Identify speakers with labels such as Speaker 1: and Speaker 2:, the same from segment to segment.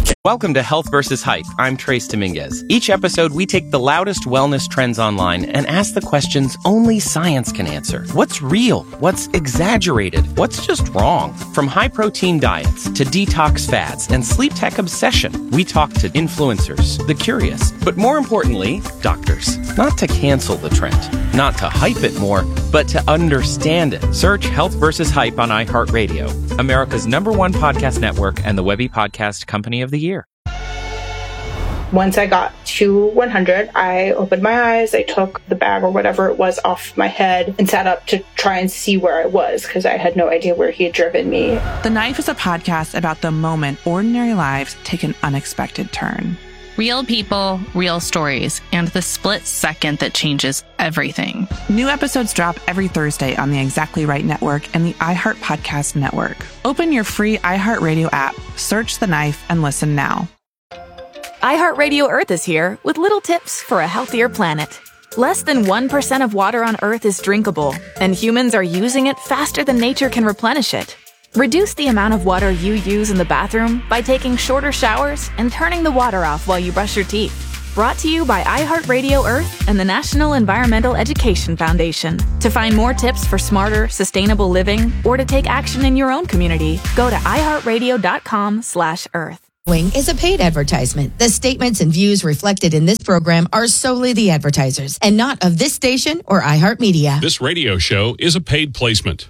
Speaker 1: Welcome to Health vs. Hype. I'm Trace Dominguez. Each episode, we take the loudest wellness trends online and ask the questions only science can answer. What's real? What's exaggerated? What's just wrong? From high-protein diets to detox fads and sleep tech obsession, we talk to influencers, the curious, but more importantly, doctors. Not to cancel the trend, not to hype it more, but to understand it. Search Health vs. Hype on iHeartRadio, America's #1 podcast network and the Webby Podcast Company of the Year.
Speaker 2: Once I got to 100, I opened my eyes, I took the bag or whatever it was off my head and sat up to try and see where I was because I had no idea where he had driven me.
Speaker 3: The Knife is a podcast about the moment ordinary lives take an unexpected turn.
Speaker 4: Real people, real stories, and the split second that changes everything.
Speaker 3: New episodes drop every Thursday on the Exactly Right Network and the iHeart Podcast Network. Open your free iHeartRadio app, search The Knife, and listen now.
Speaker 5: iHeartRadio Earth is here with little tips for a healthier planet. Less than 1% of water on Earth is drinkable, and humans are using it faster than nature can replenish it. Reduce the amount of water you use in the bathroom by taking shorter showers and turning the water off while you brush your teeth. Brought to you by iHeartRadio Earth and the National Environmental Education Foundation. To find more tips for smarter, sustainable living or to take action in your own community, go to iHeartRadio.com/Earth.
Speaker 6: Is a paid advertisement. The statements and views reflected in this program are solely the advertisers and not of this station or iHeartMedia.
Speaker 7: This radio show is a paid placement.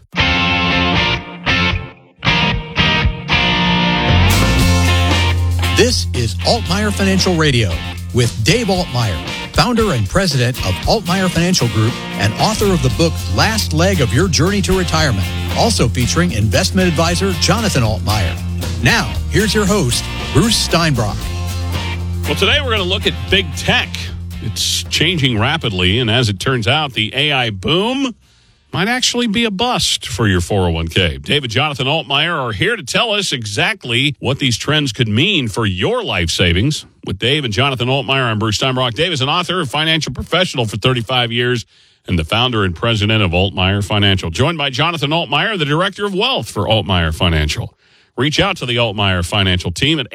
Speaker 8: This is Altmaier Financial Radio with Dave Altmaier, founder and president of Altmaier Financial Group and author of the book Last Leg of Your Journey to Retirement, also featuring investment advisor Jonathan Altmaier. Now, here's your host, Bruce Steinbrock.
Speaker 7: Well, today we're going to look at big tech. It's changing rapidly, and as it turns out, the AI boom might actually be a bust for your 401k. Dave and Jonathan Altmaier are here to tell us exactly what these trends could mean for your life savings. With Dave and Jonathan Altmaier, I'm Bruce Steinbrock. Dave is an author, a financial professional for 35 years, and the founder and president of Altmaier Financial. Joined by Jonathan Altmaier, the director of wealth for Altmaier Financial. Reach out to the Altmaier Financial team at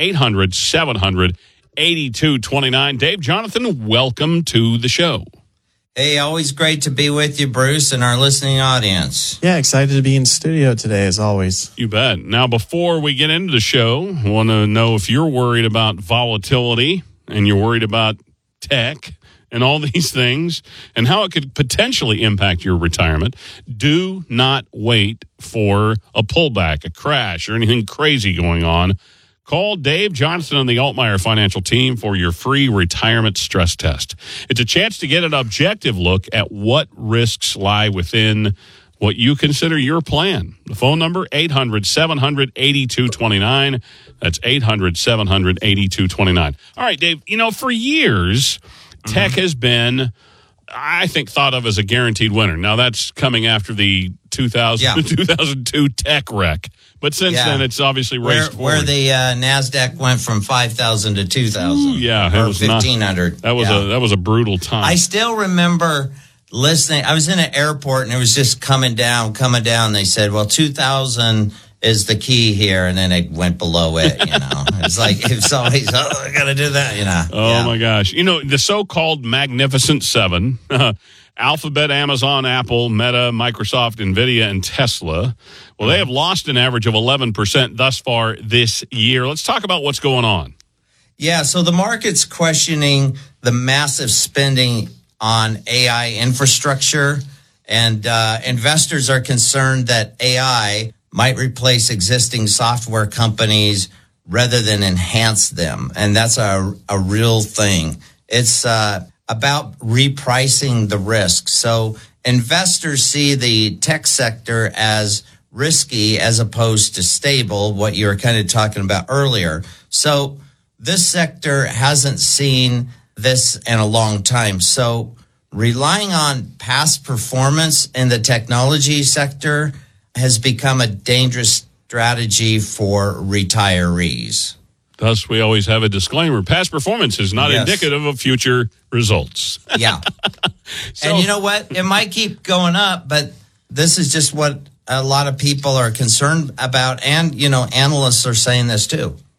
Speaker 7: 800-700-8229. Dave, Jonathan, welcome to the show.
Speaker 9: Hey, always great to be with you, Bruce, and our listening audience.
Speaker 10: Yeah, excited to be in studio today, as always.
Speaker 7: You bet. Now, before we get into the show, I want to know if you're worried about volatility and you're worried about tech and all these things and how it could potentially impact your retirement. Do not wait for a pullback, a crash, or anything crazy going on. Call Dave Johnson and the Altmaier Financial team for your free retirement stress test. It's a chance to get an objective look at what risks lie within what you consider your plan. The phone number, 800-700-8229. That's 800-700-8229. All right, Dave, for years, tech has been, I think, thought of as a guaranteed winner. Now, that's coming after the 2002 tech wreck. But since then, it's obviously raced forward.
Speaker 9: Where the NASDAQ went from 5,000 to 2,000.
Speaker 7: Yeah,
Speaker 9: or 1,500.
Speaker 7: That was a brutal time.
Speaker 9: I still remember listening. I was in an airport, and it was just coming down. They said, well, 2,000 is the key here, and then it went below it, It's like, it's always, I got to do that,
Speaker 7: Oh, my gosh. The so-called Magnificent Seven, Alphabet, Amazon, Apple, Meta, Microsoft, NVIDIA, and Tesla. Well, they have lost an average of 11% thus far this year. Let's talk about what's going on.
Speaker 9: Yeah, so the market's questioning the massive spending on AI infrastructure, and investors are concerned that AI might replace existing software companies rather than enhance them. And that's a real thing. It's about repricing the risk. So investors see the tech sector as risky as opposed to stable, what you were kind of talking about earlier. So this sector hasn't seen this in a long time. So relying on past performance in the technology sector has become a dangerous strategy for retirees.
Speaker 7: Thus, we always have a disclaimer. Past performance is not indicative of future results.
Speaker 9: Yeah. And you know what? It might keep going up, but this is just what a lot of people are concerned about. And, analysts are saying this too.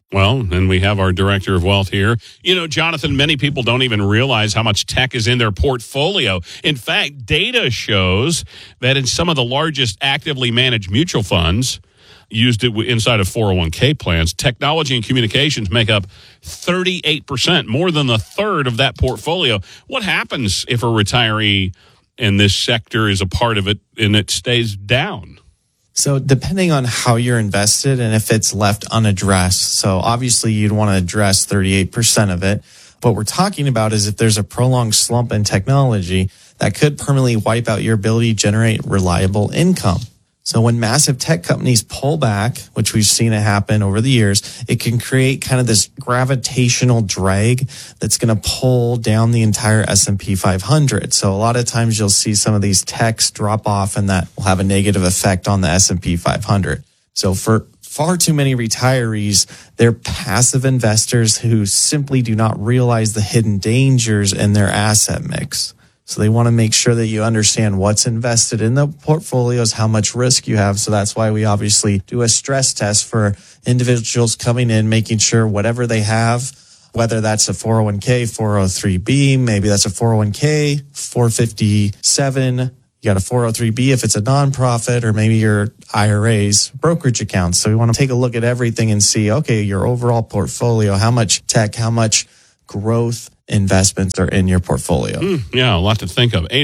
Speaker 7: Well, and we have our director of wealth here. You know, Jonathan, many people don't even realize how much tech is in their portfolio. In fact, data shows that in some of the largest actively managed mutual funds used it inside of 401k plans, technology and communications make up 38%, more than a third of that portfolio. What happens if a retiree in this sector is a part of it and it stays down?
Speaker 10: So depending on how you're invested and if it's left unaddressed. So obviously you'd want to address 38% of it. What we're talking about is if there's a prolonged slump in technology that could permanently wipe out your ability to generate reliable income. So when massive tech companies pull back, which we've seen it happen over the years, it can create kind of this gravitational drag that's going to pull down the entire S&P 500. So a lot of times you'll see some of these techs drop off and that will have a negative effect on the S&P 500. So for far too many retirees, they're passive investors who simply do not realize the hidden dangers in their asset mix. So they want to make sure that you understand what's invested in the portfolios, how much risk you have. So that's why we obviously do a stress test for individuals coming in, making sure whatever they have, whether that's a 401k, 403b, maybe that's a 401k, 457, you got a 403b if it's a nonprofit, or maybe your IRAs, brokerage accounts. So we want to take a look at everything and see, okay, your overall portfolio, how much tech, how much growth investments are in your portfolio.
Speaker 7: Yeah, a lot to think of.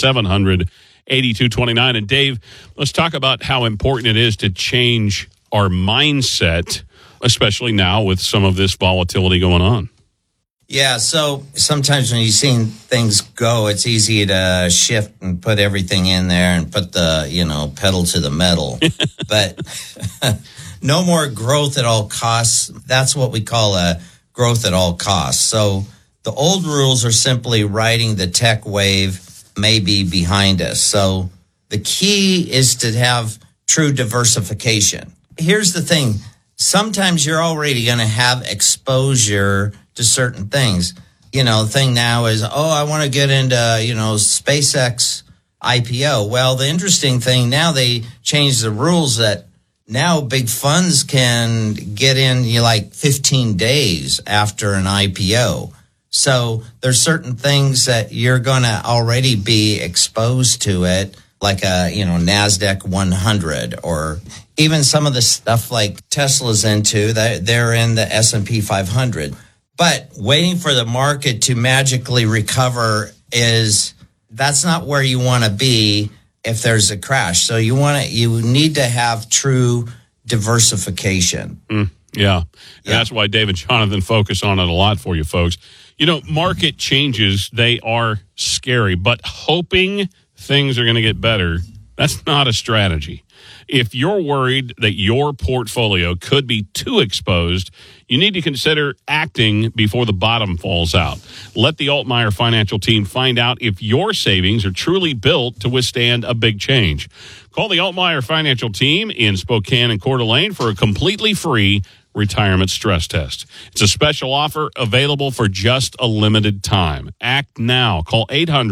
Speaker 7: 800-700-8229. And Dave, let's talk about how important it is to change our mindset, especially now with some of this volatility going on.
Speaker 9: Yeah, so sometimes when you've seen things go, it's easy to shift and put everything in there and put the, pedal to the metal. But no more growth at all costs. That's what we call a growth at all costs. So the old rules are simply riding the tech wave, maybe behind us. So the key is to have true diversification. Here's the thing. Sometimes you're already going to have exposure to certain things. The thing now is, I want to get into, SpaceX IPO. Well, the interesting thing now, they changed the rules that now big funds can get in 15 days after an IPO. So there's certain things that you're going to already be exposed to it, like a, NASDAQ 100, or even some of the stuff like Tesla's into, they're in the S&P 500. But waiting for the market to magically recover that's not where you want to be if there's a crash. So you need to have true diversification.
Speaker 7: Yeah. That's why Dave and Jonathan focus on it a lot for you folks. Market changes, they are scary, but hoping things are going to get better, that's not a strategy. If you're worried that your portfolio could be too exposed, you need to consider acting before the bottom falls out. Let the Altmaier Financial Team find out if your savings are truly built to withstand a big change. Call the Altmaier Financial Team in Spokane and Coeur d'Alene for a completely free retirement stress test. It's a special offer available for just a limited time. Act now. Call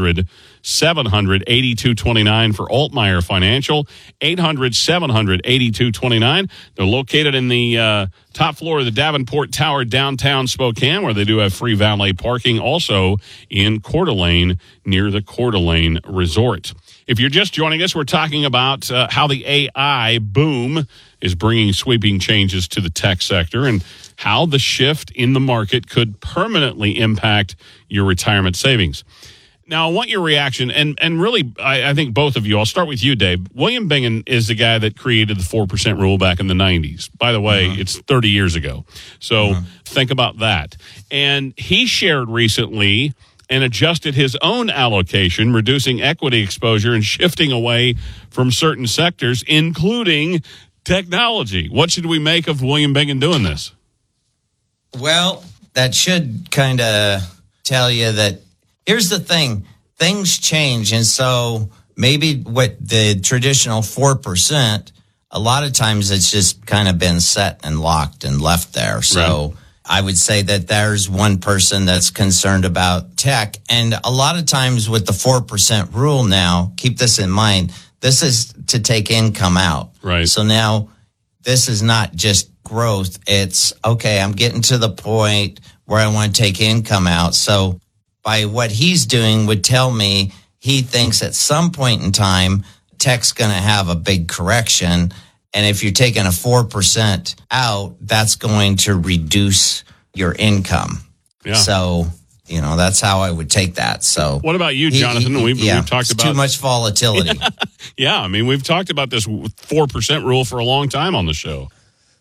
Speaker 7: 800-700-8229 for Altmaier Financial. 800-700-8229. They're located in the top floor of the Davenport Tower, downtown Spokane, where they do have free valet parking. Also in Coeur d'Alene, near the Coeur d'Alene Resort. If you're just joining us, we're talking about how the AI boom is bringing sweeping changes to the tech sector and how the shift in the market could permanently impact your retirement savings. Now, I want your reaction, and really, I think both of you, I'll start with you, Dave. William Bingen is the guy that created the 4% rule back in the 90s. By the way, it's 30 years ago. So think about that. And he shared recently and adjusted his own allocation, reducing equity exposure and shifting away from certain sectors, including technology. What should we make of William Bingen doing this?
Speaker 9: Well, that should kind of tell you that here's the thing. Things change. And so maybe with the traditional 4%, a lot of times it's just kind of been set and locked and left there. So I would say that there's one person that's concerned about tech. And a lot of times with the 4% rule now, keep this in mind, this is to take income out.
Speaker 7: Right.
Speaker 9: So now this is not just growth. It's, okay, I'm getting to the point where I want to take income out. So by what he's doing would tell me he thinks at some point in time, tech's going to have a big correction. And if you're taking a 4% out, that's going to reduce your income. Yeah. So, that's how I would take that. So
Speaker 7: what about you, Jonathan? We've talked about
Speaker 9: too much volatility.
Speaker 7: Yeah. I mean, we've talked about this 4% rule for a long time on the show.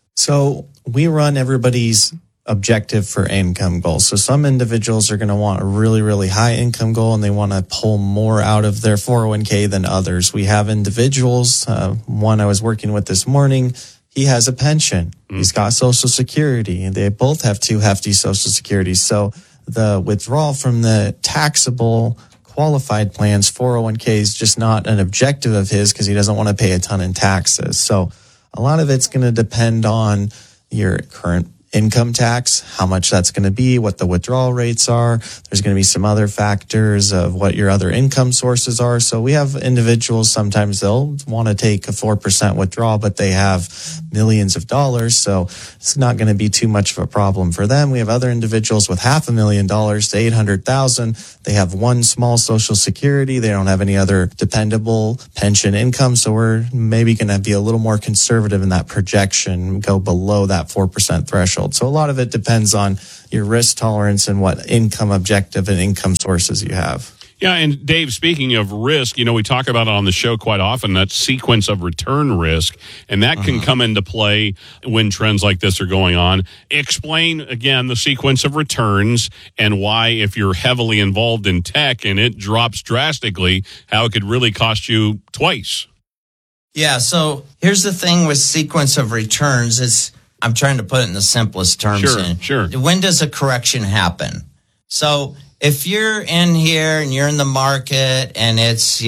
Speaker 10: So we run everybody's objective for income goals. So some individuals are going to want a really, really high income goal and they want to pull more out of their 401k than others. We have individuals, one I was working with this morning, he has a pension. He's got Social Security, and they both have 2 hefty Social Securities. So the withdrawal from the taxable qualified plans, 401k, is just not an objective of his because he doesn't want to pay a ton in taxes. So a lot of it's going to depend on your current income tax, how much that's going to be, what the withdrawal rates are. There's going to be some other factors of what your other income sources are. So we have individuals, sometimes they'll want to take a 4% withdrawal, but they have millions of dollars. So it's not going to be too much of a problem for them. We have other individuals with $500,000 to 800,000. They have one small Social Security. They don't have any other dependable pension income. So we're maybe going to be a little more conservative in that projection, go below that 4% threshold. So a lot of it depends on your risk tolerance and what income objective and income sources you have.
Speaker 7: Yeah, and Dave, speaking of risk, we talk about it on the show quite often, that sequence of return risk, and that can come into play when trends like this are going on. Explain, again, the sequence of returns and why, if you're heavily involved in tech and it drops drastically, how it could really cost you twice.
Speaker 9: Yeah, so here's the thing with sequence of returns is, I'm trying to put it in the simplest terms.
Speaker 7: Sure.
Speaker 9: When does a correction happen? So if you're in here and you're in the market and it's,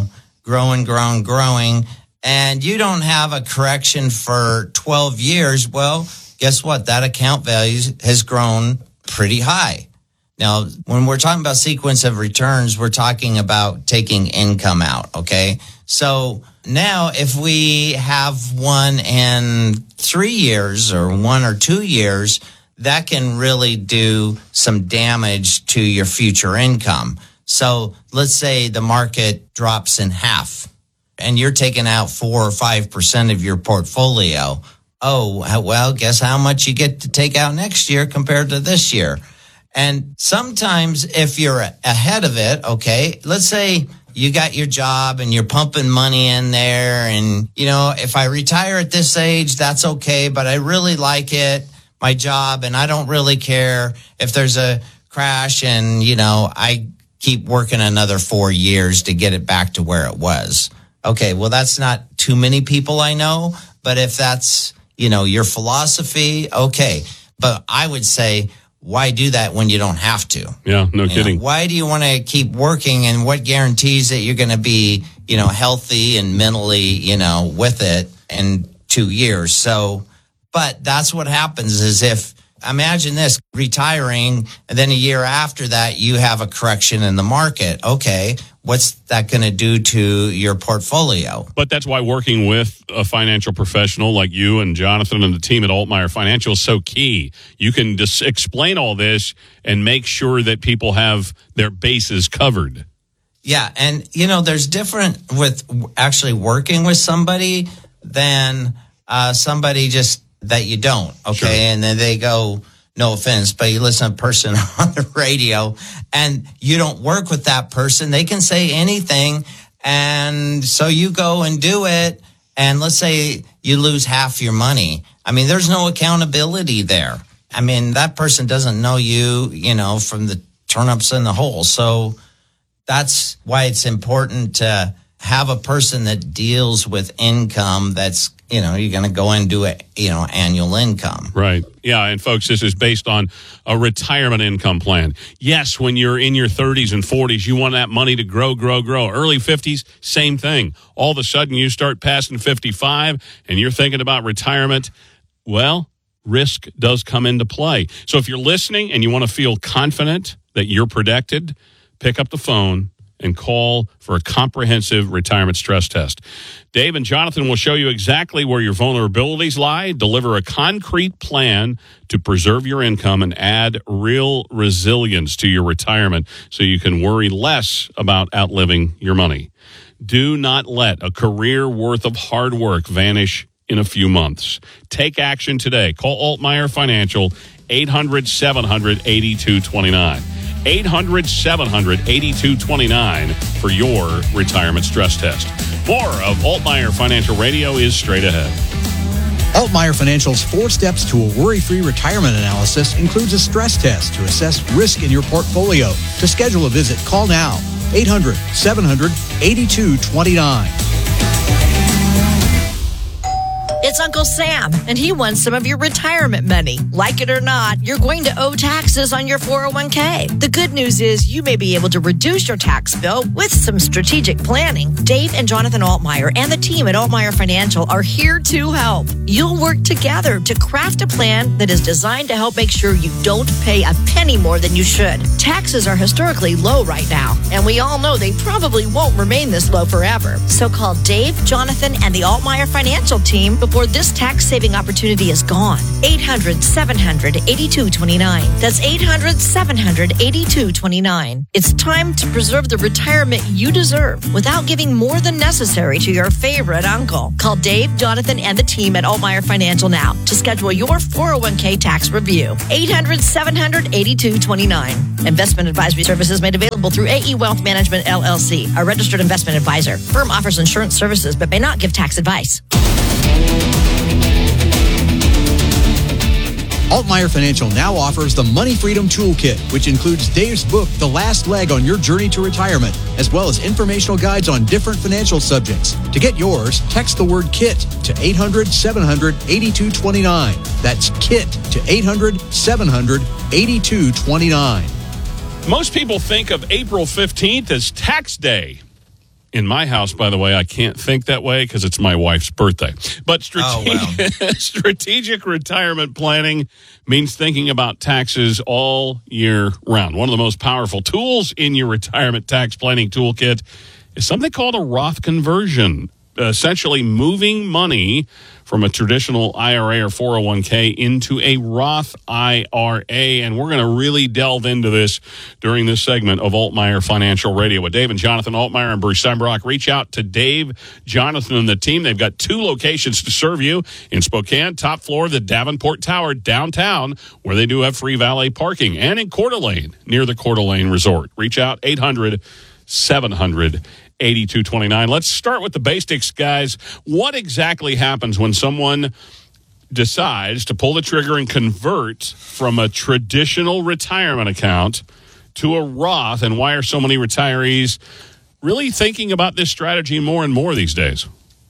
Speaker 9: growing, and you don't have a correction for 12 years, well, guess what? That account value has grown pretty high. Now, when we're talking about sequence of returns, we're talking about taking income out, okay? So now if we have one in 3 years or 1 or 2 years, that can really do some damage to your future income. So let's say the market drops in half and you're taking out 4 or 5% of your portfolio. Oh, well, guess how much you get to take out next year compared to this year? And sometimes if you're ahead of it, okay, let's say you got your job and you're pumping money in there and, if I retire at this age, that's okay, but I really like it, my job, and I don't really care if there's a crash and, I keep working another 4 years to get it back to where it was. Okay, well, that's not too many people I know, but if that's, your philosophy, okay. But I would say, why do that when you don't have to?
Speaker 7: Yeah, no kidding.
Speaker 9: Why do you want to keep working, and what guarantees that you're going to be, healthy and mentally, with it in 2 years? So, but that's what happens is if, imagine this, retiring, and then a year after that, you have a correction in the market. Okay, what's that going to do to your portfolio?
Speaker 7: But that's why working with a financial professional like you and Jonathan and the team at Altmaier Financial is so key. You can just explain all this and make sure that people have their bases covered.
Speaker 9: Yeah, and, there's different with actually working with somebody than somebody just that you don't, okay? Sure. And then they go, no offense, but you listen to a person on the radio and you don't work with that person. They can say anything. And so you go and do it. And let's say you lose half your money. I mean, there's no accountability there. I mean, that person doesn't know you, from the turnips in the hole. So that's why it's important to have a person that deals with income that's, you're going to go and do annual income.
Speaker 7: Right. Yeah. And folks, this is based on a retirement income plan. Yes, when you're in your 30s and 40s, you want that money to grow. Early 50s, same thing. All of a sudden, you start passing 55 and you're thinking about retirement. Well, risk does come into play. So if you're listening and you want to feel confident that you're protected, pick up the phone and call for a comprehensive retirement stress test. Dave and Jonathan will show you exactly where your vulnerabilities lie, deliver a concrete plan to preserve your income, and add real resilience to your retirement so you can worry less about outliving your money. Do not let a career worth of hard work vanish in a few months. Take action today. Call Altmeyer Financial, 800-700-8229. 800-700-8229 for your retirement stress test. More of Altmeyer Financial Radio is straight ahead.
Speaker 8: Altmeyer Financial's 4 steps to a worry-free retirement analysis includes a stress test to assess risk in your portfolio. To schedule a visit, call now. 800-700-8229.
Speaker 11: It's Uncle Sam, and he wants some of your retirement money. Like it or not, you're going to owe taxes on your 401k. The good news is you may be able to reduce your tax bill with some strategic planning. Dave and Jonathan Altmeyer and the team at Altmeyer Financial are here to help. You'll work together to craft a plan that is designed to help make sure you don't pay a penny more than you should. Taxes are historically low right now, and we all know they probably won't remain this low forever. So call Dave, Jonathan, and the Altmeyer Financial team before this tax-saving opportunity is gone. 800-700-8229. That's 800-700-8229. It's time to preserve the retirement you deserve without giving more than necessary to your favorite uncle. Call Dave, Jonathan, and the team at Altmeyer Financial now to schedule your 401k tax review. 800-700-8229. Investment advisory services made available through AE Wealth Management, LLC, a registered investment advisor. Firm offers insurance services but may not give tax advice.
Speaker 8: Altmeyer Financial now offers the Money Freedom Toolkit, which includes Dave's book, The Last Leg on Your Journey to Retirement, as well as informational guides on different financial subjects. To get yours, text the word KIT to 800-700-8229. That's KIT to 800-700-8229.
Speaker 7: Most people think of April 15th as tax day. In my house, by the way, I can't think that way because it's my wife's birthday. But strategic retirement planning means thinking about taxes all year round. One of the most powerful tools in your retirement tax planning toolkit is something called a Roth conversion, essentially moving money from a traditional IRA or 401k into a Roth IRA. And we're going to really delve into this during this segment of Altmeyer Financial Radio with Dave and Jonathan Altmeyer and Bruce Sembrock. Reach out to Dave, Jonathan, and the team. They've got 2 locations to serve you in Spokane, top floor of the Davenport Tower downtown, where they do have free valet parking, and in Coeur d'Alene, near the Coeur d'Alene Resort. Reach out, 800-700-8229. Let's start with the basics, guys. What exactly happens when someone decides to pull the trigger and convert from a traditional retirement account to a Roth, and why are so many retirees really thinking about this strategy more and more these days?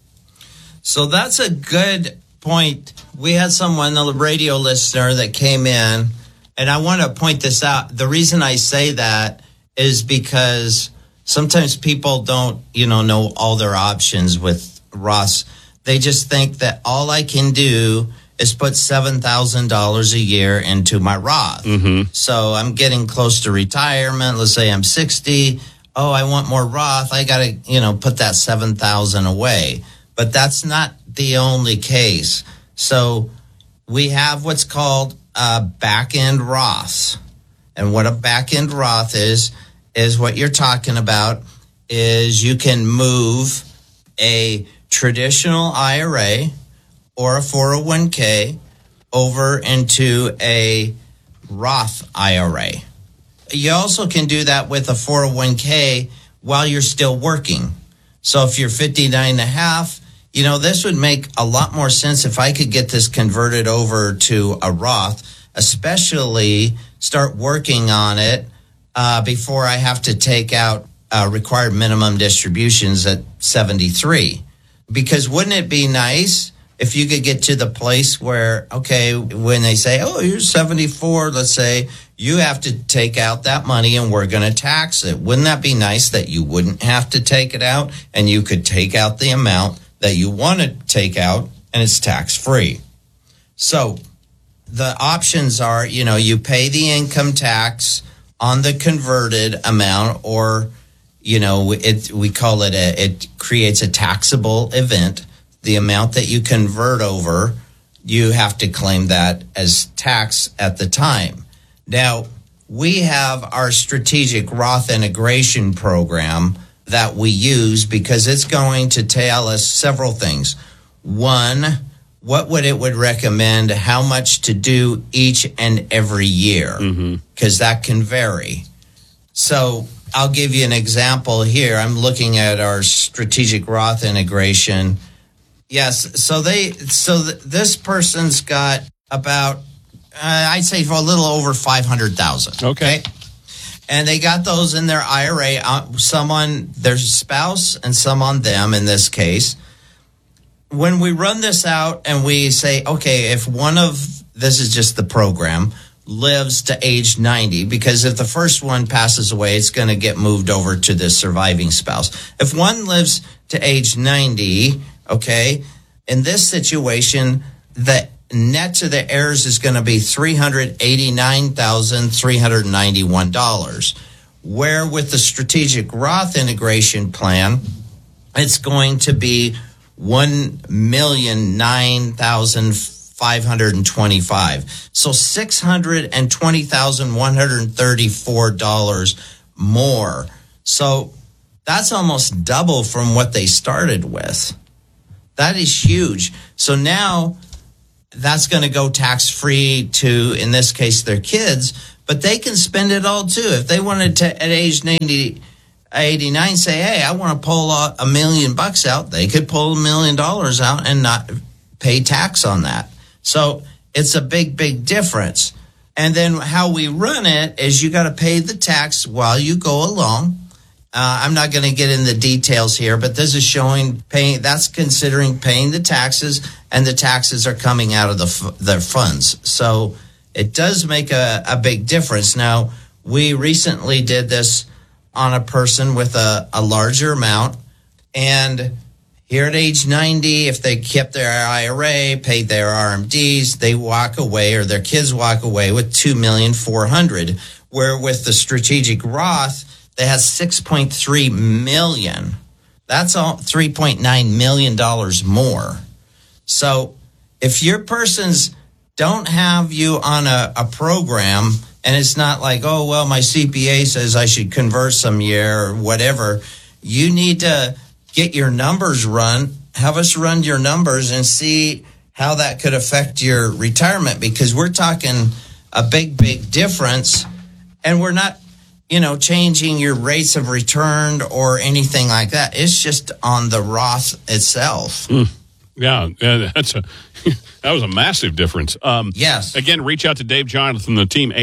Speaker 9: So that's a good point. We had someone, a radio listener, that came in, and I want to point this out. The reason I say that is because sometimes people don't, know all their options with Roths. They just think that all I can do is put $7,000 a year into my Roth. Mm-hmm. So I'm getting close to retirement. Let's say I'm 60. Oh, I want more Roth. I got to, put that $7,000 away. But that's not the only case. So we have what's called back-end Roths. And what a back-end Roth is what you're talking about is you can move a traditional IRA or a 401k over into a Roth IRA. You also can do that with a 401k while you're still working. So if you're 59 and a half, this would make a lot more sense if I could get this converted over to a Roth, especially start working on it before I have to take out required minimum distributions at 73. Because wouldn't it be nice if you could get to the place where, okay, when they say, oh, you're 74, let's say, you have to take out that money and we're going to tax it. Wouldn't that be nice that you wouldn't have to take it out and you could take out the amount that you want to take out and it's tax-free? So the options are, you pay the income tax on the converted amount, or we call it it creates a taxable event. The amount that you convert over, you have to claim that as tax at the time. Now, we have our strategic Roth integration program that we use because it's going to tell us several things. One, what it would recommend, how much to do each and every year, because that can vary. So I'll give you an example here. I'm looking at our strategic Roth integration. Yes, so this person's got about, I'd say, for a little over 500,000.
Speaker 7: Okay.
Speaker 9: And they got those in their IRA, some on their spouse and some on them in this case. When we run this out and we say, okay, if this is just the program, lives to age 90, because if the first one passes away, it's going to get moved over to the surviving spouse. If one lives to age 90, okay, in this situation, the net to the heirs is going to be $389,391. Where with the strategic Roth integration plan, it's going to be $1,009,525. So $620,134 more. So that's almost double from what they started with. That is huge. So now that's going to go tax-free to, in this case, their kids, but they can spend it all too. If they wanted to, at age 89, say, hey, I want to pull $1 million out, they could pull $1 million out and not pay tax on that. So it's a big, big difference. And then how we run it is you got to pay the tax while you go along. I'm not going to get in the details here, but this is showing that's considering paying the taxes, and the taxes are coming out of their funds. So it does make a big difference. Now, we recently did this on a person with a larger amount, and here at age 90, if they kept their IRA, paid their RMDs, they walk away, or their kids walk away with $2,400,000, where with the strategic Roth, they have $6.3 million. That's all $3.9 million more. So if your persons don't have you on a program, and it's not like, oh, well, my CPA says I should convert some year or whatever, you need to get your numbers run, have us run your numbers and see how that could affect your retirement, because we're talking a big, big difference, and we're not changing your rates of return or anything like that. It's just on the Roth itself.
Speaker 7: Yeah, that was a massive difference.
Speaker 9: Yes.
Speaker 7: Again, reach out to Dave Jonathan, the team,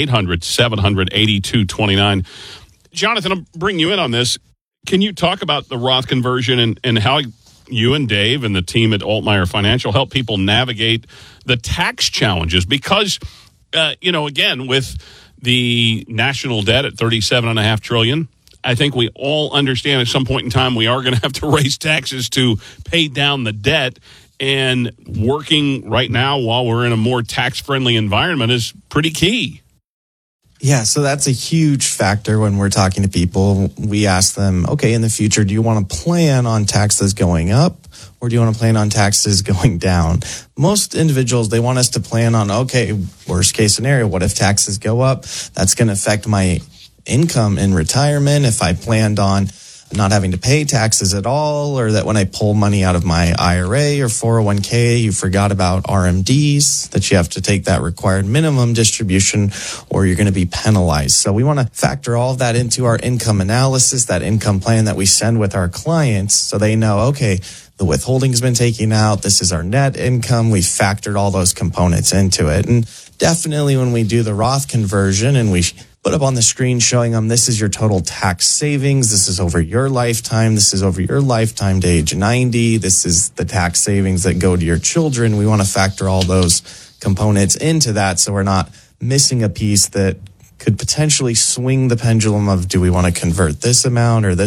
Speaker 7: 800-700-8229. Jonathan, I'll bring you in on this. Can you talk about the Roth conversion and how you and Dave and the team at Altmeyer Financial help people navigate the tax challenges? Because, again, with the national debt at $37.5 trillion, I think we all understand at some point in time we are going to have to raise taxes to pay down the debt. And working right now while we're in a more tax-friendly environment is pretty key.
Speaker 10: Yeah, so that's a huge factor when we're talking to people. We ask them, okay, in the future, do you want to plan on taxes going up, or do you want to plan on taxes going down? Most individuals, they want us to plan on, okay, worst case scenario, what if taxes go up? That's going to affect my income in retirement. If I planned on not having to pay taxes at all, or that when I pull money out of my IRA or 401k, you forgot about RMDs, that you have to take that required minimum distribution or you're going to be penalized. So we want to factor all of that into our income analysis, that income plan that we send with our clients, so they know, okay, the withholding's been taken out, this is our net income, we factored all those components into it. And definitely when we do the Roth conversion and we put up on the screen showing them this is your total tax savings, this is over your lifetime, this is over your lifetime to age 90, this is the tax savings that go to your children. We want to factor all those components into that so we're not missing a piece that could potentially swing the pendulum of, do we want to convert this amount or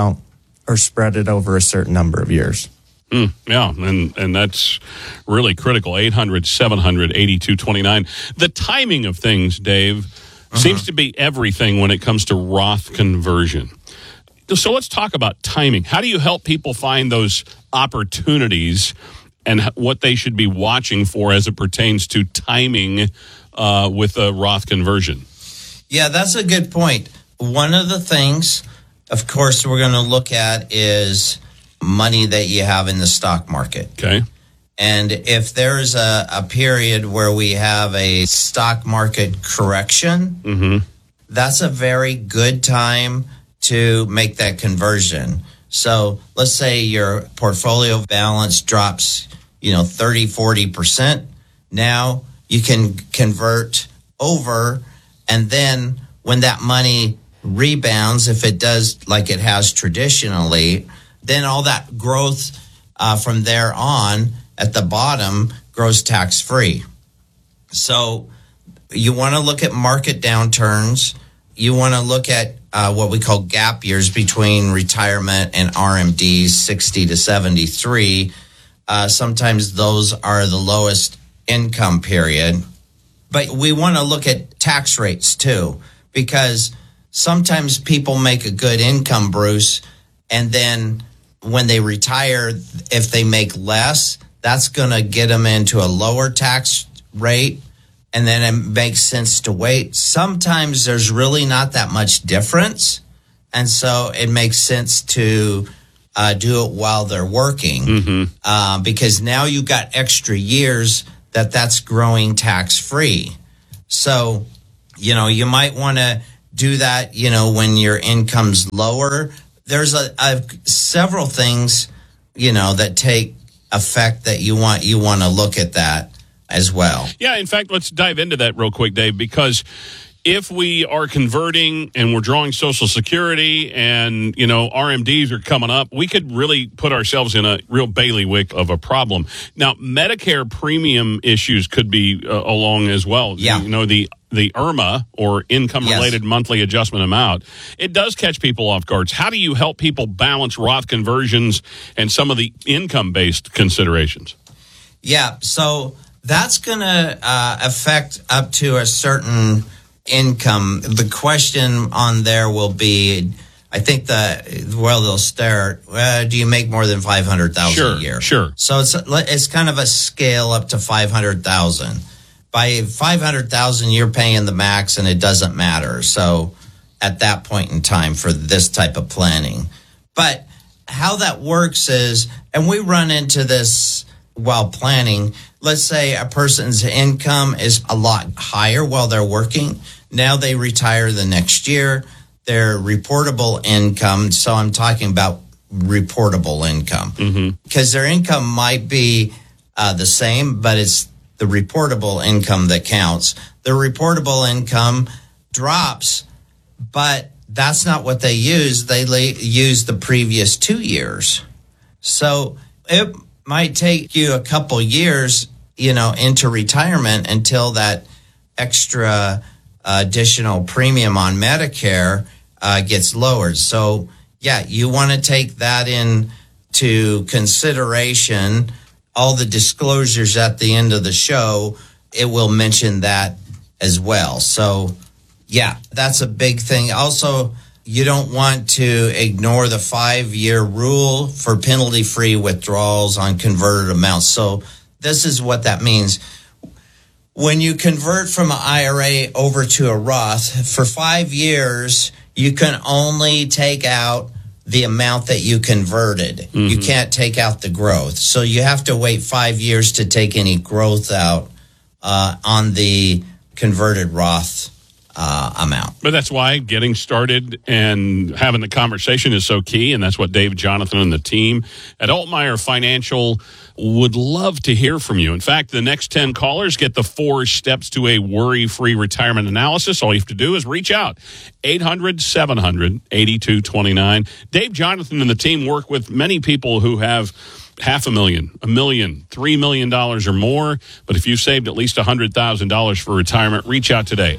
Speaker 10: spread it over a certain number of years.
Speaker 7: Yeah, and that's really critical. 800-700-8229. The timing of things, Dave, seems to be everything when it comes to Roth conversion. So let's talk about timing. How do you help people find those opportunities and what they should be watching for as it pertains to timing with a Roth conversion?
Speaker 9: Yeah, that's a good point. One of the things, of course, we're going to look at is money that you have in the stock market.
Speaker 7: Okay.
Speaker 9: And if there's a period where we have a stock market correction, that's a very good time to make that conversion. So let's say your portfolio balance drops, 30, 40%. Now you can convert over, and then when that money rebounds, if it does like it has traditionally, then all that growth from there on at the bottom grows tax-free. So you want to look at market downturns. You want to look at what we call gap years between retirement and RMDs, 60 to 73. Sometimes those are the lowest income period. But we want to look at tax rates too, because sometimes people make a good income, Bruce, and then when they retire, if they make less, that's going to get them into a lower tax rate, and then it makes sense to wait. Sometimes there's really not that much difference, and so it makes sense to do it while they're working, because now you've got extra years that's growing tax-free. So, you might want to do that, when your income's lower. There's several things, that take effect that you want to look at that as well.
Speaker 7: Yeah, in fact, let's dive into that real quick, Dave, because if we are converting and we're drawing Social Security and, RMDs are coming up, we could really put ourselves in a real bailiwick of a problem. Now, Medicare premium issues could be along as well.
Speaker 9: Yeah.
Speaker 7: The IRMA, or income-related monthly adjustment amount, it does catch people off guard. How do you help people balance Roth conversions and some of the income-based considerations?
Speaker 9: Yeah, so that's going to affect up to a certain income. The question on there will be, I think they'll start, do you make more than $500,000 a year?
Speaker 7: Sure.
Speaker 9: So it's kind of a scale up to $500,000. By $500,000, you're paying the max, and it doesn't matter. So at that point in time for this type of planning. But how that works is, and we run into this while planning, let's say a person's income is a lot higher while they're working. Now they retire the next year. Their reportable income, so I'm talking about reportable income, because their income might be the same, but it's the reportable income that counts. The reportable income drops, but that's not what they use. They use the previous 2 years. So it might take you a couple years, into retirement until that extra additional premium on Medicare gets lowered. So, yeah, you want to take that into consideration. All the disclosures at the end of the show, it will mention that as well. So, yeah, that's a big thing. Also, you don't want to ignore the 5-year rule for penalty-free withdrawals on converted amounts. So this is what that means. When you convert from an IRA over to a Roth, for 5 years, you can only take out the amount that you converted. You can't take out the growth. So you have to wait 5 years to take any growth out on the converted Roth amount.
Speaker 7: But that's why getting started and having the conversation is so key, and that's what Dave, Jonathan, and the team at Altmeyer Financial would love to hear from you. In fact, the next 10 callers get the 4 steps to a worry-free retirement analysis. All you have to do is reach out. 800-700-8229. Dave, Jonathan, and the team work with many people who have $500,000, $1 million, $3 million or more. But if you've saved at least $100,000 for retirement, reach out today.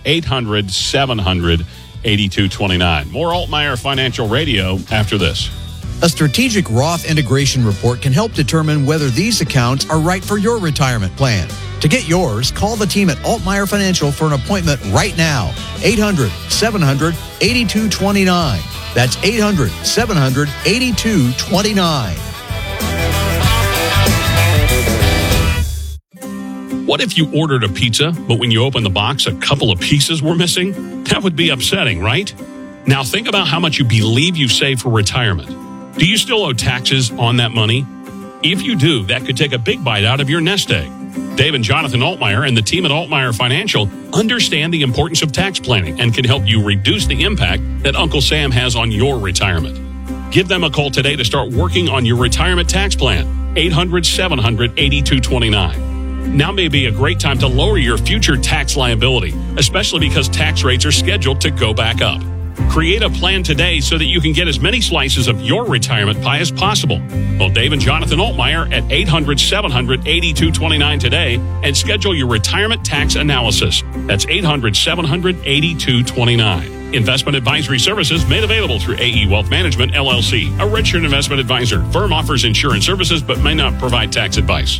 Speaker 7: 800-700-8229. More Altmeyer Financial Radio after this.
Speaker 8: A strategic Roth integration report can help determine whether these accounts are right for your retirement plan. To get yours, call the team at Altmeyer Financial for an appointment right now. 800-700-8229. That's 800-700-8229.
Speaker 7: What if you ordered a pizza, but when you opened the box, a couple of pieces were missing? That would be upsetting, right? Now think about how much you believe you saved for retirement. Do you still owe taxes on that money? If you do, that could take a big bite out of your nest egg. Dave and Jonathan Altmeyer and the team at Altmeyer Financial understand the importance of tax planning and can help you reduce the impact that Uncle Sam has on your retirement. Give them a call today to start working on your retirement tax plan. 800-700-8229. Now may be a great time to lower your future tax liability, especially because tax rates are scheduled to go back up. Create a plan today so that you can get as many slices of your retirement pie as possible. Call Dave and Jonathan Altmeyer at 800-700-8229 today and schedule your retirement tax analysis. That's 800-700-8229. Investment advisory services made available through AE Wealth Management, LLC, a registered investment advisor. Firm offers insurance services but may not provide tax advice.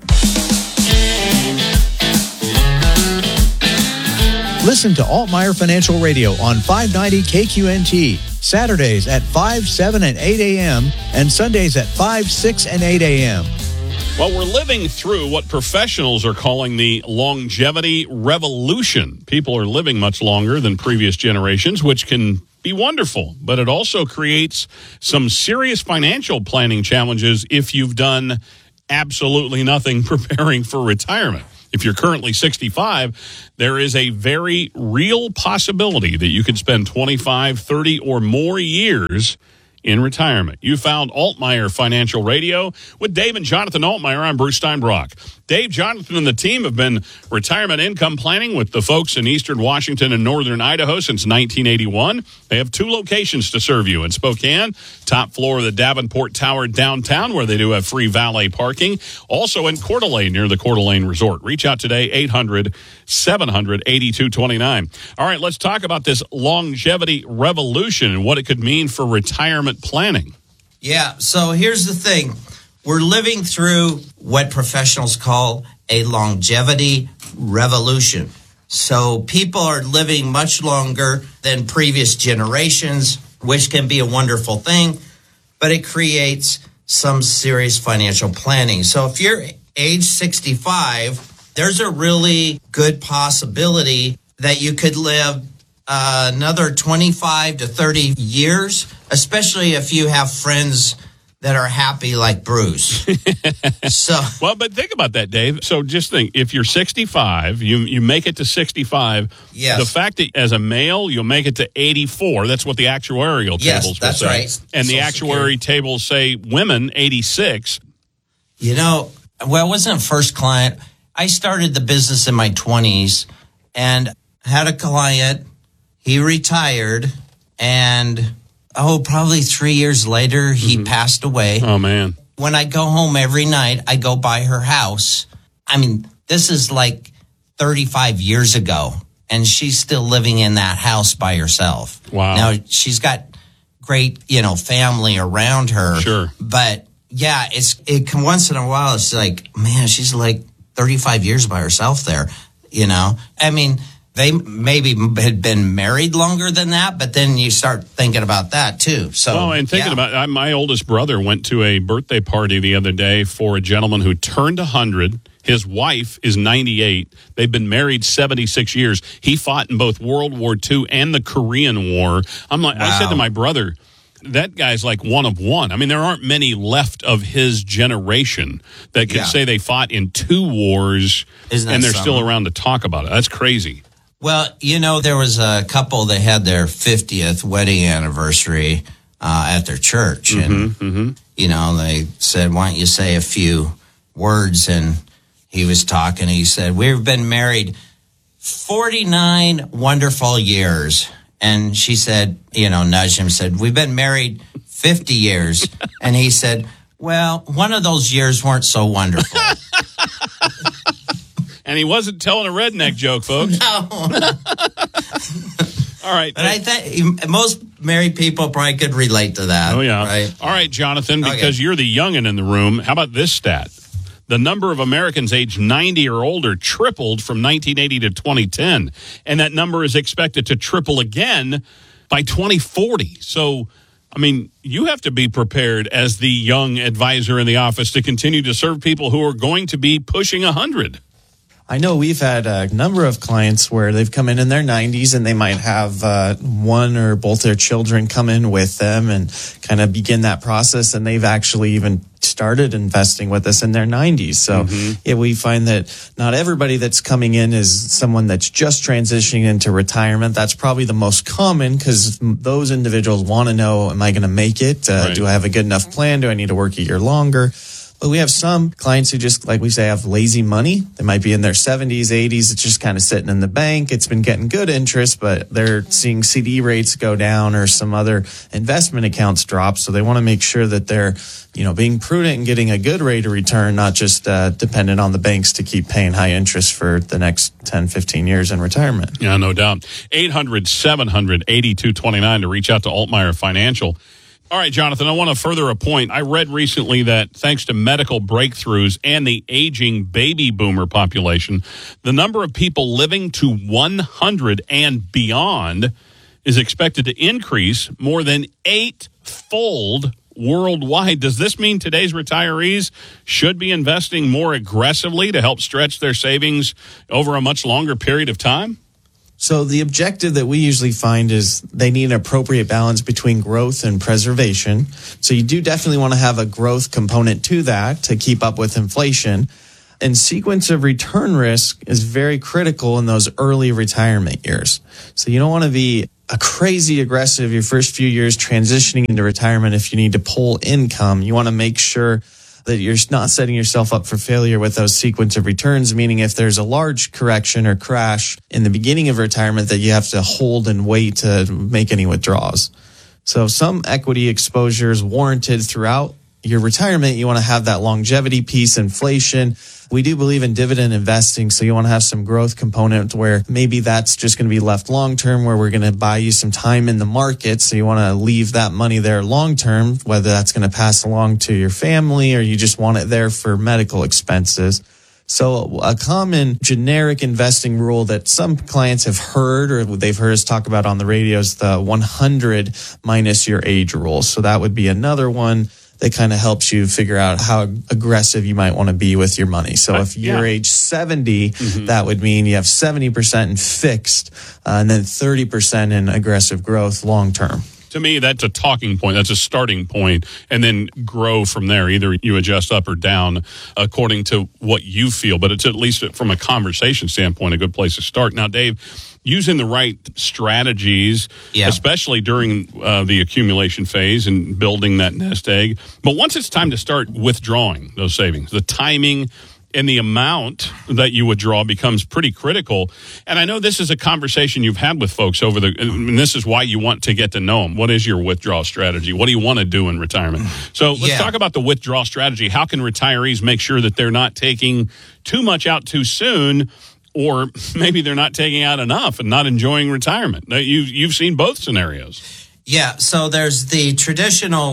Speaker 8: Listen to Altmeyer Financial Radio on 590 KQNT, Saturdays at 5, 7, and 8 a.m., and Sundays at 5, 6, and 8 a.m.
Speaker 7: Well, we're living through what professionals are calling the longevity revolution. People are living much longer than previous generations, which can be wonderful, but it also creates some serious financial planning challenges if you've done absolutely nothing preparing for retirement. If you're currently 65, there is a very real possibility that you could spend 25, 30, or more years in retirement. You found Altmeyer Financial Radio with Dave and Jonathan Altmeyer. I'm Bruce Steinbrock. Dave, Jonathan, and the team have been retirement income planning with the folks in Eastern Washington and Northern Idaho since 1981. They have 2 locations to serve you in Spokane, top floor of the Davenport Tower downtown, where they do have free valet parking. Also in Coeur d'Alene, near the Coeur d'Alene Resort. Reach out today, 800-700-8229. All right, let's talk about this longevity revolution and what it could mean for retirement planning.
Speaker 9: Yeah, so here's the thing. We're living through what professionals call a longevity revolution. So people are living much longer than previous generations, which can be a wonderful thing, but it creates some serious financial planning. So if you're age 65, there's a really good possibility that you could live another 25 to 30 years, especially if you have friends that are happy like Bruce.
Speaker 7: Well, but think about that, Dave. So just think, if you're 65, you make it to 65.
Speaker 9: Yes.
Speaker 7: The fact that as a male, you'll make it to 84. That's what the actuarial tables will say.
Speaker 9: Right.
Speaker 7: And the actuary tables say women, 86.
Speaker 9: You know, well, I wasn't a first client. I started the business in my 20s and had a client. He retired, and probably 3 years later, he passed away.
Speaker 7: Oh, man.
Speaker 9: When I go home every night, I go by her house. I mean, this is like 35 years ago, and she's still living in that house by herself.
Speaker 7: Wow.
Speaker 9: Now, she's got great, family around her.
Speaker 7: Sure.
Speaker 9: But, yeah, it can once in a while, it's like, man, she's like 35 years by herself there, I mean, they maybe had been married longer than that, but then you start thinking about that too. So,
Speaker 7: and thinking about my oldest brother went to a birthday party the other day for a gentleman who turned 100. His wife is 98. They've been married 76 years. He fought in both World War II and the Korean War. I said to my brother, that guy's like one of one. I mean, there aren't many left of his generation that could say they fought in 2 wars and they're still around to talk about it. That's crazy.
Speaker 9: Well, there was a couple that had their 50th wedding anniversary at their church. And, they said, why don't you say a few words? And he was talking. He said, we've been married 49 wonderful years. And she said, nudged him, said, we've been married 50 years. And he said, well, one of those years weren't so wonderful.
Speaker 7: And he wasn't telling a redneck joke, folks.
Speaker 9: No.
Speaker 7: All right.
Speaker 9: But I think most married people probably could relate to that.
Speaker 7: Oh, yeah.
Speaker 9: Right?
Speaker 7: All right, Jonathan, because you're the youngin' in the room, how about this stat? The number of Americans aged 90 or older tripled from 1980 to 2010. And that number is expected to triple again by 2040. So, I mean, you have to be prepared as the young advisor in the office to continue to serve people who are going to be pushing 100.
Speaker 10: I know we've had a number of clients where they've come in their 90s and they might have one or both their children come in with them and kind of begin that process. And they've actually even started investing with us in their 90s. So yeah, we find that not everybody that's coming in is someone that's just transitioning into retirement. That's probably the most common because those individuals want to know, am I going to make it?
Speaker 7: Right.
Speaker 10: Do I have a good enough plan? Do I need to work a year longer? But we have some clients who just, like we say, have lazy money. They might be in their 70s, 80s. It's just kind of sitting in the bank. It's been getting good interest, but they're seeing CD rates go down or some other investment accounts drop. So they want to make sure that they're, being prudent and getting a good rate of return, not just dependent on the banks to keep paying high interest for the next 10, 15 years in retirement.
Speaker 7: Yeah, no doubt. 800-700-8229 to reach out to Altmaier Financial. All right, Jonathan, I want to further a point. I read recently that thanks to medical breakthroughs and the aging baby boomer population, the number of people living to 100 and beyond is expected to increase more than 8-fold worldwide. Does this mean today's retirees should be investing more aggressively to help stretch their savings over a much longer period of time?
Speaker 10: So the objective that we usually find is they need an appropriate balance between growth and preservation. So you do definitely want to have a growth component to that to keep up with inflation. And sequence of return risk is very critical in those early retirement years. So you don't want to be a crazy aggressive your first few years transitioning into retirement if you need to pull income. You want to make sure that you're not setting yourself up for failure with those sequence of returns, meaning if there's a large correction or crash in the beginning of retirement that you have to hold and wait to make any withdrawals. So some equity exposure is warranted throughout your retirement. You want to have that longevity piece, inflation. We do believe in dividend investing, so you want to have some growth component where maybe that's just going to be left long-term, where we're going to buy you some time in the market. So you want to leave that money there long-term, whether that's going to pass along to your family or you just want it there for medical expenses. So a common generic investing rule that some clients have heard or they've heard us talk about on the radio is the 100 minus your age rule. So that would be another one that kind of helps you figure out how aggressive you might want to be with your money. So if you're age 70, that would mean you have 70% in fixed and then 30% in aggressive growth long term.
Speaker 7: To me, that's a talking point. That's a starting point, and then grow from there. Either you adjust up or down according to what you feel, but it's at least from a conversation standpoint, a good place to start. Now, Dave, using the right strategies, especially during the accumulation phase and building that nest egg. But once it's time to start withdrawing those savings, the timing and the amount that you withdraw becomes pretty critical. And I know this is a conversation you've had with folks and this is why you want to get to know them. What is your withdrawal strategy? What do you want to do in retirement? So let's talk about the withdrawal strategy. How can retirees make sure that they're not taking too much out too soon, or maybe they're not taking out enough and not enjoying retirement? You've seen both scenarios.
Speaker 9: Yeah, so there's the traditional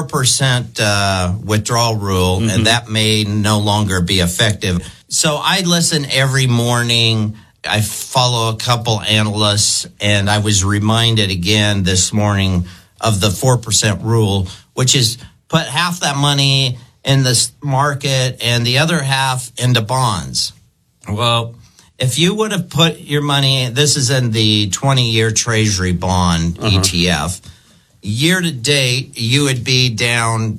Speaker 9: 4% withdrawal rule, and that may no longer be effective. So I listen every morning. I follow a couple analysts, and I was reminded again this morning of the 4% rule, which is put half that money in the market and the other half into bonds. Well, if you would have put your money, this is in the 20-year Treasury bond ETF, year to date, you would be down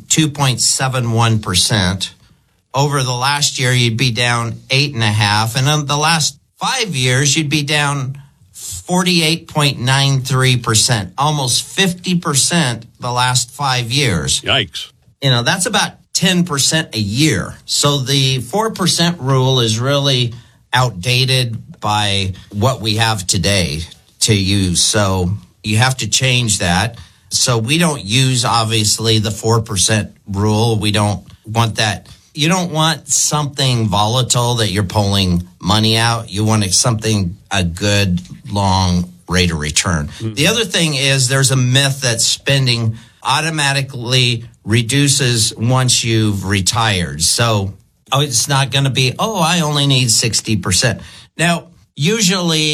Speaker 9: 2.71%. Over the last year, you'd be down 8.5%. And in the last 5 years, you'd be down 48.93%, almost 50% the last 5 years.
Speaker 7: Yikes.
Speaker 9: That's about 10% a year. So the 4% rule is really outdated by what we have today to use. So you have to change that. So we don't use, obviously, the 4% rule. We don't want that. You don't want something volatile that you're pulling money out. You want a good, long rate of return. The other thing is there's a myth that spending automatically reduces once you've retired. So it's not going to be, I only need 60%. Now, usually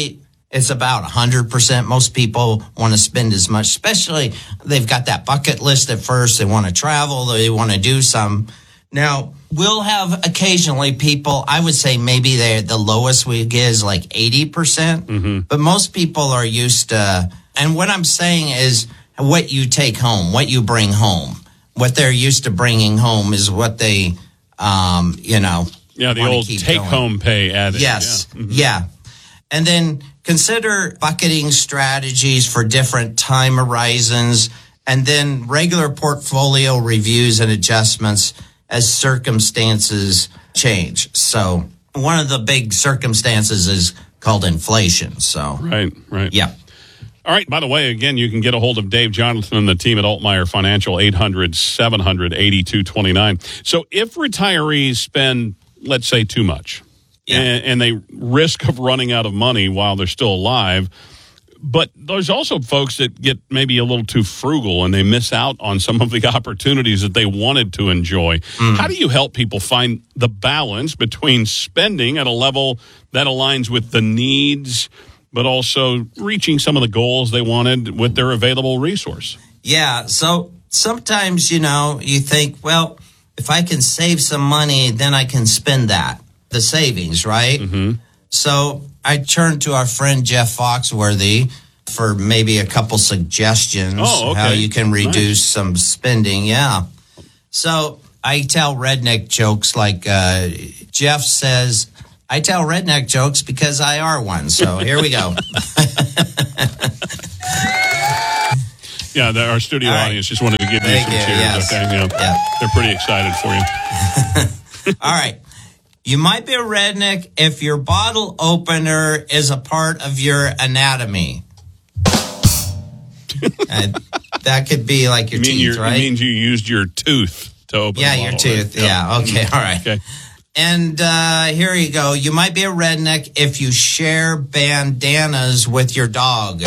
Speaker 9: it's about 100%. Most people want to spend as much, especially they've got that bucket list at first. They want to travel. They want to do some. Now, we'll have occasionally people, I would say maybe the lowest we get is like 80%. But most people are used to, and what I'm saying is what you take home, what you bring home. What they're used to bringing home is what they,
Speaker 7: Yeah, the old take-home pay adage.
Speaker 9: Yes, yeah. And then consider bucketing strategies for different time horizons, and then regular portfolio reviews and adjustments as circumstances change. So one of the big circumstances is called inflation. So
Speaker 7: Right.
Speaker 9: Yeah.
Speaker 7: All right. By the way, again, you can get a hold of Dave Jonathan and the team at Altmeyer Financial, 800-700-8229. So if retirees spend, let's say, too much, and they risk of running out of money while they're still alive, but there's also folks that get maybe a little too frugal and they miss out on some of the opportunities that they wanted to enjoy. How do you help people find the balance between spending at a level that aligns with the needs, but also reaching some of the goals they wanted with their available resource?
Speaker 9: Yeah. So sometimes, you think, well, if I can save some money, then I can spend that, the savings, right? So I turned to our friend Jeff Foxworthy for maybe a couple suggestions how you can reduce some spending. Yeah. So I tell redneck jokes like Jeff says, I tell redneck jokes because I are one. So here we go.
Speaker 7: Yeah, our studio audience just wanted to give you some cheers.
Speaker 9: Yes.
Speaker 7: Okay, yeah. They're pretty excited for you.
Speaker 9: All right. You might be a redneck if your bottle opener is a part of your anatomy. That could be like your teeth, right?
Speaker 7: It means you used your tooth to open the bottle.
Speaker 9: Your tooth. Right? Yeah. Okay. All right.
Speaker 7: Okay.
Speaker 9: And here you go. You might be a redneck if you share bandanas with your dog.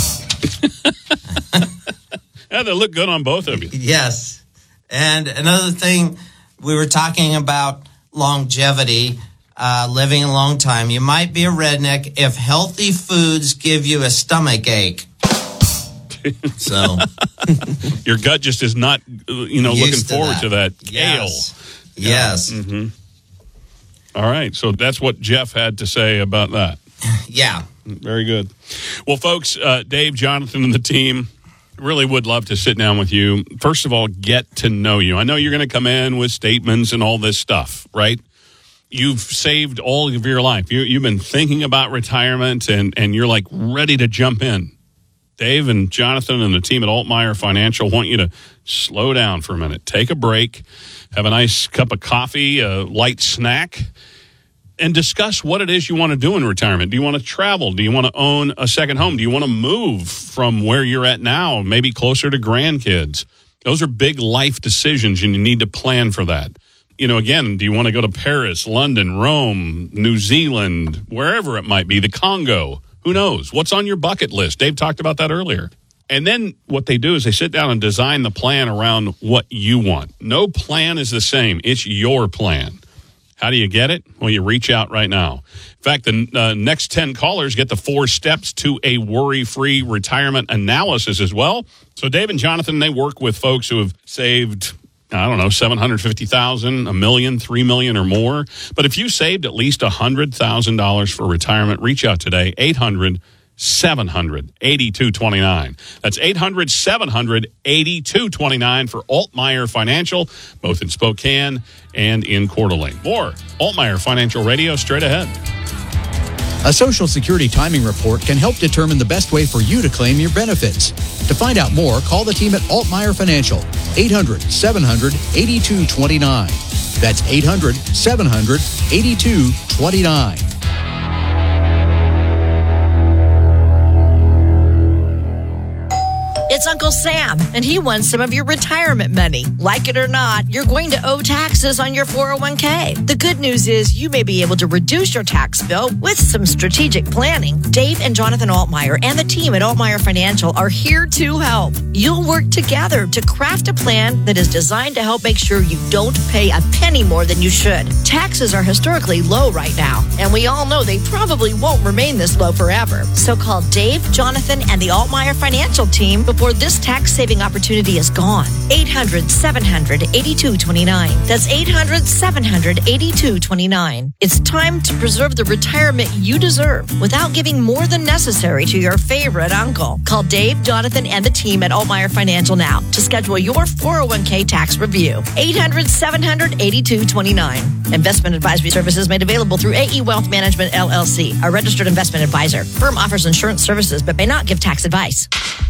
Speaker 7: Yeah, they look good on both of you.
Speaker 9: Yes. And another thing, we were talking about longevity, living a long time. You might be a redneck if healthy foods give you a stomach ache. So
Speaker 7: your gut just is not, looking forward to that kale.
Speaker 9: Yes.
Speaker 7: All right. So that's what Jeff had to say about that.
Speaker 9: Yeah.
Speaker 7: Very good. Well, folks, Dave, Jonathan, and the team really would love to sit down with you. First of all, get to know you. I know you're going to come in with statements and all this stuff, right? You've saved all of your life. You've been thinking about retirement, and you're like ready to jump in. Dave and Jonathan and the team at Altmeyer Financial want you to slow down for a minute. Take a break, have a nice cup of coffee, a light snack, and discuss what it is you want to do in retirement. Do you want to travel? Do you want to own a second home? Do you want to move from where you're at now, maybe closer to grandkids? Those are big life decisions, and you need to plan for that. Again, do you want to go to Paris, London, Rome, New Zealand, wherever it might be, the Congo? Who knows? What's on your bucket list? Dave talked about that earlier. And then what they do is they sit down and design the plan around what you want. No plan is the same. It's your plan. How do you get it? Well, you reach out right now. In fact, the next 10 callers get the 4 steps to a worry-free retirement analysis as well. So Dave and Jonathan, they work with folks who have saved, $750,000, $1 million, $3 million or more. But if you saved at least $100,000 for retirement, reach out today, 800-700-8229. That's 800-700-8229 for Altmeyer Financial, both in Spokane and in Coeur d'Alene. More Altmeyer Financial Radio straight ahead.
Speaker 8: A Social Security timing report can help determine the best way for you to claim your benefits. To find out more, call the team at Altmeyer Financial, 800-700-8229. That's 800-700-8229.
Speaker 11: It's It's Uncle Sam, and he wants some of your retirement money. Like it or not, you're going to owe taxes on your 401k. The good news is you may be able to reduce your tax bill with some strategic planning. Dave and Jonathan Altmeyer and the team at Altmeyer Financial are here to help. You'll work together to craft a plan that is designed to help make sure you don't pay a penny more than you should. Taxes are historically low right now, and we all know they probably won't remain this low forever. So call Dave, Jonathan, and the Altmeyer Financial team before this tax-saving opportunity is gone. 800-700-8229. That's 800-700-8229. It's time to preserve the retirement you deserve without giving more than necessary to your favorite uncle. Call Dave, Jonathan, and the team at Altmeyer Financial now to schedule your 401k tax review. 800-700-8229. Investment advisory services made available through AE Wealth Management, LLC, a registered investment advisor. Firm offers insurance services but may not give tax advice.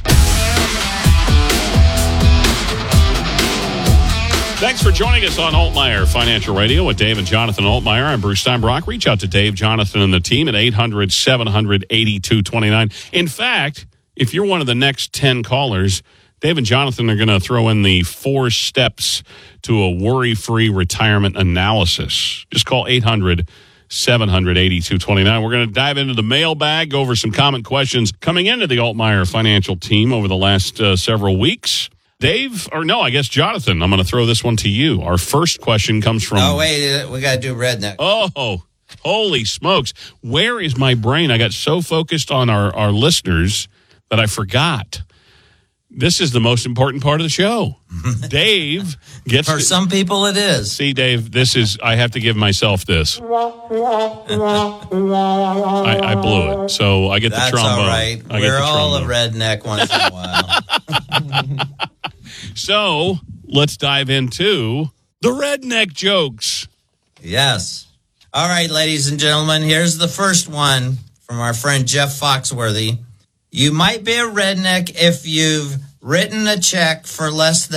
Speaker 7: Thanks for joining us on Altmeyer Financial Radio with Dave and Jonathan Altmeyer. I'm Bruce Steinbrock. Reach out to Dave, Jonathan, and the team at 800-700-8229. In fact, if you're one of the next 10 callers, Dave and Jonathan are going to throw in the 4 steps to a worry-free retirement analysis. Just call 800-700-8229. We're going to dive into the mailbag, go over some common questions coming into the Altmeyer Financial team over the last several weeks. Dave, or no, I guess Jonathan, I'm going to throw this one to you. Our first question comes from...
Speaker 9: Oh, wait, we got to do redneck.
Speaker 7: Oh, holy smokes. Where is my brain? I got so focused on our listeners that I forgot. This is the most important part of the show. Dave gets...
Speaker 9: For some people, it is.
Speaker 7: See, Dave, this is... I have to give myself this. I blew it. So I get the trombone.
Speaker 9: That's all right. We're all a redneck once in a while.
Speaker 7: So let's dive into the redneck jokes.
Speaker 9: Yes. All right, ladies and gentlemen, here's the first one from our friend Jeff Foxworthy. You might be a redneck if you've written a check for less than